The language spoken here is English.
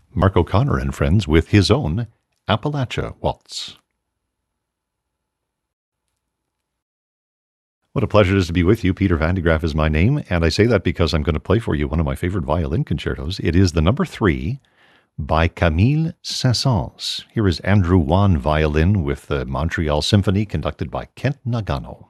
Mark O'Connor and friends with his own Appalachia Waltz. What a pleasure it is to be with you. Peter Van de Graaff is my name, and I say that because I'm going to play for you one of my favorite violin concertos. It is the number 3 by Camille Saint-Saëns. Here is Andrew Wan violin with the Montreal Symphony conducted by Kent Nagano.